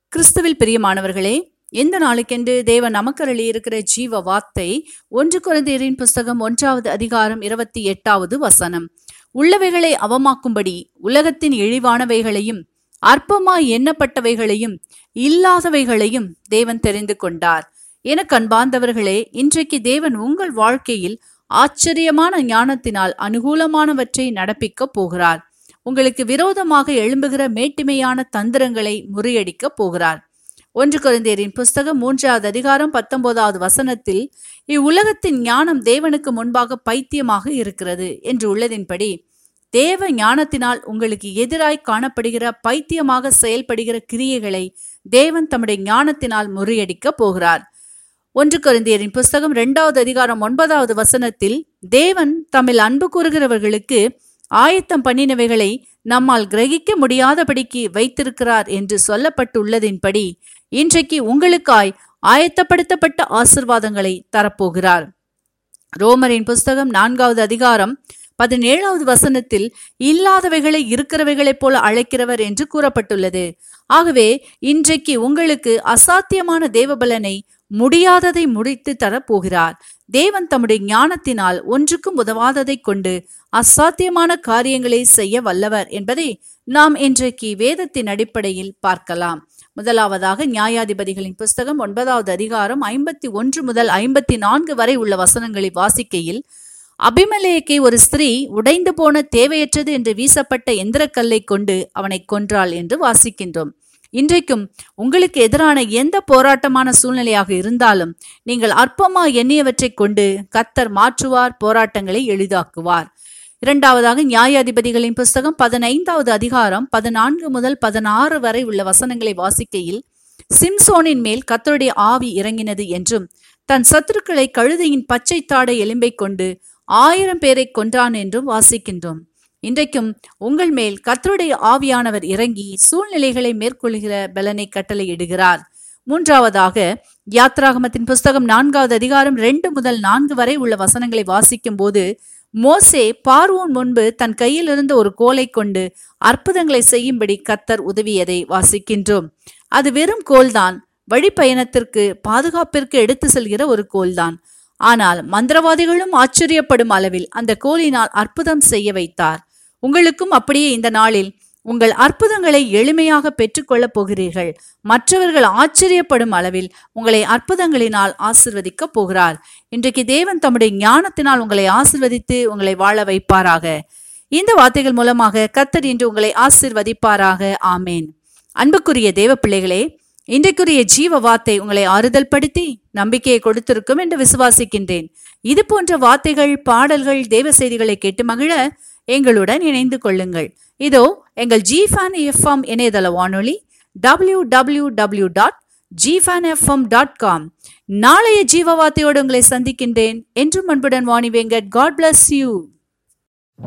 கிறிஸ்துவில் பிரியமானவர்களே, இந்த நாளுக்கென்று தேவன் நமக்கு அருளி இருக்கிற ஜீவ வார்த்தை 1 கொரிந்தியரின் புஸ்தகம் 1வது அதிகாரம் 28வது வசனம். உள்ளவைகளை அவமாக்கும்படி உலகத்தின் இழிவானவைகளையும் அற்பமாய் எண்ணப்பட்டவைகளையும் இல்லாதவைகளையும் தேவன் தெரிந்து கொண்டார். எனக்கு அன்பார்ந்தவர்களே, இன்றைக்கு தேவன் உங்கள் வாழ்க்கையில் ஆச்சரியமான ஞானத்தினால் அனுகூலமானவற்றை நடப்பிக்க போகிறார். உங்களுக்கு விரோதமாக எழும்புகிற மேட்டிமையான தந்திரங்களை முறியடிக்க போகிறார். 1 கொரிந்தியரின் புஸ்தகம் 3வது அதிகாரம் 19வது வசனத்தில், இவ்வுலகத்தின் ஞானம் தேவனுக்கு முன்பாக பைத்தியமாக இருக்கிறது என்று உள்ளதின்படி, தேவ ஞானத்தினால் உங்களுக்கு எதிராய் காணப்படுகிற பைத்தியமாக செயல்படுகிற கிரியைகளை தேவன் தம்முடைய ஞானத்தினால் முறியடிக்க போகிறார். 1 கொரிந்தியரின் புஸ்தகம் 2வது அதிகாரம் 9வது வசனத்தில், தேவன் தம்மில் அன்பு கூறுகிறவர்களுக்கு ஆயத்தம் பண்ணினவைகளை நம்மால் கிரகிக்க முடியாதபடிக்கு வைத்திருக்கிறார் என்று சொல்லப்பட்டுள்ளதின்படி, இன்றைக்கு உங்களுக்காய் ஆயத்தப்படுத்தப்பட்ட ஆசீர்வாதங்களை தரப்போகிறார். ரோமரின் புஸ்தகம் 4வது அதிகாரம் 17வது வசனத்தில், இல்லாதவைகளை இருக்கிறவைகளைப் போல அழைக்கிறவர் என்று கூறப்பட்டுள்ளது. ஆகவே இன்றைக்கு உங்களுக்கு அசாத்தியமான தேவபலனை, முடியாததை முடித்து தரப்போகிறார். தேவன் தம்முடைய ஞானத்தினால் ஒன்றுக்கும் உதவாததை கொண்டு அசாத்தியமான காரியங்களை செய்ய வல்லவர் என்பதை நாம் இன்றைக்கு வேதத்தின் அடிப்படையில் பார்க்கலாம். முதலாவதாக நியாயாதிபதிகளின் புஸ்தகம் 9வது அதிகாரம் 51 முதல் 54 வரை உள்ள வசனங்களை வாசிக்கையில், அபிமெலேக்கை ஒரு ஸ்திரீ உடைந்து போன தேவையற்றது என்று வீசப்பட்ட எந்திரக்கல்லை கொண்டு அவனை கொன்றாள் என்று வாசிக்கின்றோம். இன்றைக்கும் உங்களுக்கு எதிரான எந்த போராட்டமான சூழ்நிலையாக இருந்தாலும் நீங்கள் அற்பமாய் எண்ணியவற்றை கொண்டு கர்த்தர் மாற்றுவார், போராட்டங்களை எளிதாக்குவார். இரண்டாவதாக நியாயாதிபதிகளின் புஸ்தகம் 15வது அதிகாரம் 14 முதல் 16 வரை உள்ள வசனங்களை வாசிக்கையில், சிம்சோனின் மேல் கர்த்தருடைய ஆவி இறங்கினது என்றும், தன் சத்துருக்களை கழுதையின் பச்சை தாடை எலும்பை கொண்டு 1000 பேரை கொன்றான் என்றும் வாசிக்கின்றோம். இன்றைக்கும் உங்கள் மேல் கர்த்தருடைய ஆவியானவர் இறங்கி சூழ்நிலைகளை மேற்கொள்கிற பலனை கட்டளையிடுகிறார். மூன்றாவதாக யாத்ராகமத்தின் புஸ்தகம் 4வது அதிகாரம் 2 முதல் 4 வரை உள்ள வசனங்களை வாசிக்கும் போது, மோசே பார்வோன் முன்பு தன் கையில் இருந்த ஒரு கோலை கொண்டு அற்புதங்களை செய்யும்படி கர்த்தர் உதவியதை வாசிக்கின்றோம். அது வெறும் கோல்தான், வழிப்பயணத்திற்கு பாதுகாப்பிற்கு எடுத்து செல்கிற ஒரு கோல்தான். ஆனால் மந்திரவாதிகளும் ஆச்சரியப்படும் அளவில் அந்த கோலினால் அற்புதம் செய்ய வைத்தார். உங்களுக்கும் அப்படியே இந்த நாளில் உங்கள் அற்புதங்களை எளிமையாக பெற்றுக்கொள்ளப் போகிறீர்கள். மற்றவர்கள் ஆச்சரியப்படும் அளவில் உங்களை அற்புதங்களினால் ஆசிர்வதிக்க போகிறார். இன்றைக்கு தேவன் தம்முடைய ஞானத்தினால் உங்களை ஆசிர்வதித்து உங்களை வாழ வைப்பாராக. இந்த வார்த்தைகள் மூலமாக கர்த்தர் இன்று உங்களை ஆசிர்வதிப்பாராக. ஆமேன். அன்புக்குரிய தேவ பிள்ளைகளே, இன்றைக்குரிய ஜீவ வார்த்தை உங்களை ஆறுதல் படுத்தி நம்பிக்கையை கொடுத்திருக்கும் என்று விசுவாசிக்கின்றேன். இது போன்ற வார்த்தைகள், பாடல்கள், தேவ செய்திகளை கேட்டு மகிழ எங்களுடன் இணைந்து கொள்ளுங்கள். இதோ எங்கள் ஜிஃபன் எஃப்எம் இணையதள வானொலி www.gfanfm.com. நாளைய ஜீவ வார்த்தையோடு உங்களை சந்திக்கின்றேன். என்றும் அன்புடன் Vani Venkat. God bless you.